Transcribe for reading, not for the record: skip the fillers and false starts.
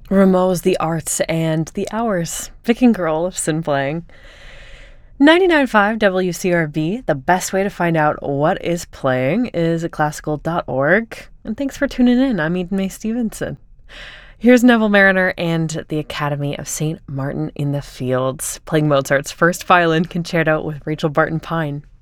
Rameau's The Arts and the Hours. Viking Olofsson playing. 99.5 WCRB, the best way to find out what is playing is at classical.org. And thanks for tuning in. I'm Eden Mae Stevenson. Here's Neville Mariner and the Academy of St. Martin in the Fields, playing Mozart's first violin concerto with Rachel Barton Pine.